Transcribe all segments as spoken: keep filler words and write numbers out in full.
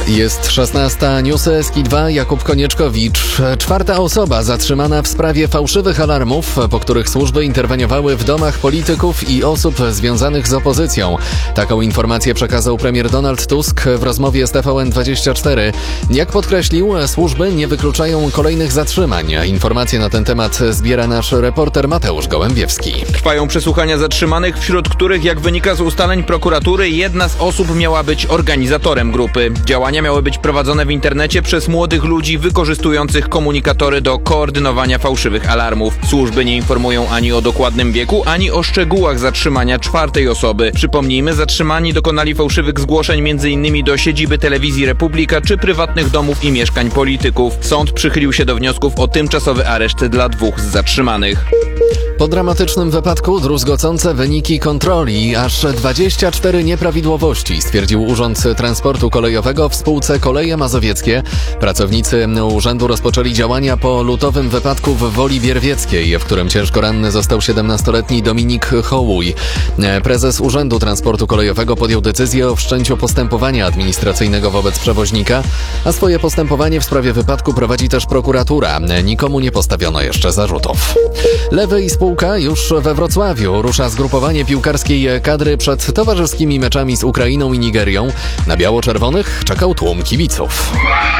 Jest szesnasta, newsy S K I dwa, Jakub Konieczkowicz. Czwarta osoba zatrzymana w sprawie fałszywych alarmów, po których służby interweniowały w domach polityków i osób związanych z opozycją. Taką informację przekazał premier Donald Tusk w rozmowie z T V N dwadzieścia cztery. Jak podkreślił, służby nie wykluczają kolejnych zatrzymań. Informacje na ten temat zbiera nasz reporter Mateusz Gołębiewski. Trwają przesłuchania zatrzymanych, wśród których, jak wynika z ustaleń prokuratury, jedna z osób miała być organizatorem grupy. Działania miały być prowadzone w internecie przez młodych ludzi wykorzystujących komunikatory do koordynowania fałszywych alarmów. Służby nie informują ani o dokładnym wieku, ani o szczegółach zatrzymania czwartej osoby. Przypomnijmy, zatrzymani dokonali fałszywych zgłoszeń m.in. do siedziby Telewizji Republika czy prywatnych domów i mieszkań polityków. Sąd przychylił się do wniosków o tymczasowy areszt dla dwóch z zatrzymanych. Po dramatycznym wypadku druzgocące wyniki kontroli. Aż dwadzieścia cztery nieprawidłowości, stwierdził Urząd Transportu Kolejowego w spółce Koleje Mazowieckie. Pracownicy urzędu rozpoczęli działania po lutowym wypadku w Woli Bierwieckiej, w którym ciężko ranny został siedemnastoletni Dominik Hołuj. Prezes Urzędu Transportu Kolejowego podjął decyzję o wszczęciu postępowania administracyjnego wobec przewoźnika, a swoje postępowanie w sprawie wypadku prowadzi też prokuratura. Nikomu nie postawiono jeszcze zarzutów. Lewy i spółka już we Wrocławiu. Rusza zgrupowanie piłkarskiej kadry przed towarzyskimi meczami z Ukrainą i Nigerią. Na biało-czerwonych czekał tłum kibiców.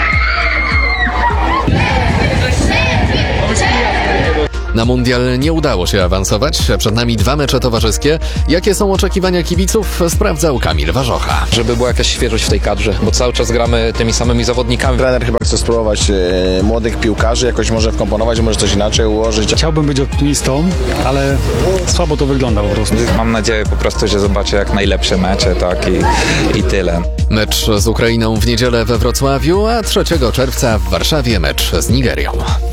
Na mundial nie udało się awansować. Przed nami dwa mecze towarzyskie. Jakie są oczekiwania kibiców? Sprawdzał Kamil Warzocha. Żeby była jakaś świeżość w tej kadrze, bo cały czas gramy tymi samymi zawodnikami. Trener chyba chce spróbować e, młodych piłkarzy, jakoś może wkomponować, może coś inaczej ułożyć. Chciałbym być optymistą, ale słabo to wygląda po prostu. Mam nadzieję po prostu, że zobaczę jak najlepsze mecze, tak i, i tyle. Mecz z Ukrainą w niedzielę we Wrocławiu, a trzeciego czerwca w Warszawie mecz z Nigerią.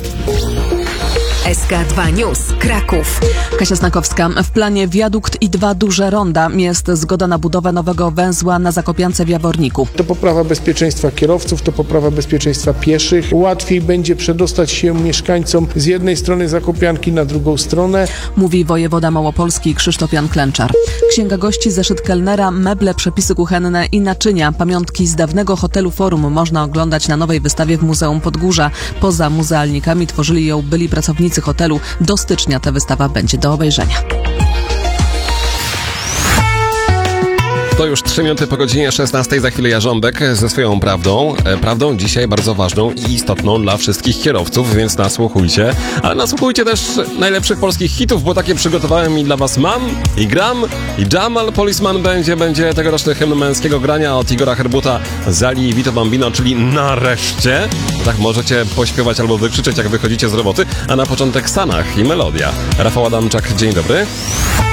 S K dwa News, Kraków. Kasia Snakowska. W planie wiadukt i dwa duże ronda. Jest zgoda na budowę nowego węzła na Zakopiance w Jaworniku. To poprawa bezpieczeństwa kierowców, to poprawa bezpieczeństwa pieszych. Łatwiej będzie przedostać się mieszkańcom z jednej strony Zakopianki na drugą stronę. Mówi wojewoda małopolski Krzysztof Jan Klęczar. Księga gości, zeszyt kelnera, meble, przepisy kuchenne i naczynia. Pamiątki z dawnego hotelu Forum można oglądać na nowej wystawie w Muzeum Podgórza. Poza muzealnikami tworzyli ją byli pracownicy hotelu. Do stycznia ta wystawa będzie do obejrzenia. To już trzy minuty po godzinie szesnastej, za chwilę Jarząbek ze swoją prawdą. Prawdą dzisiaj bardzo ważną i istotną dla wszystkich kierowców, więc nasłuchujcie. Ale nasłuchujcie też najlepszych polskich hitów, bo takie przygotowałem i dla was mam, i gram, i Jamal Policeman będzie, będzie tegoroczny hymn męskiego grania od Igora Herbuta, Zali i Vito Bambino, czyli nareszcie. Tak możecie pośpiewać albo wykrzyczeć, jak wychodzicie z roboty. A na początek Sanach i melodia. Rafał Adamczak, dzień dobry.